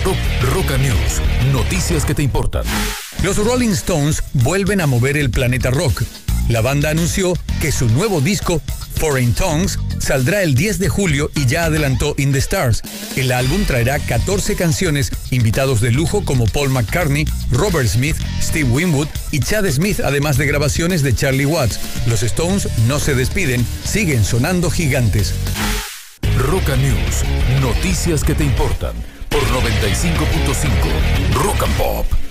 Roca News, noticias que te importan. Los Rolling Stones vuelven a mover el planeta rock. La banda anunció que su nuevo disco, Foreign Tongues, saldrá el 10 de julio y ya adelantó In the Stars. El álbum traerá 14 canciones, invitados de lujo como Paul McCartney, Robert Smith, Steve Winwood y Chad Smith, además de grabaciones de Charlie Watts. Los Stones no se despiden, siguen sonando gigantes. Roca News, noticias que te importan por 95.5 Rock and Pop.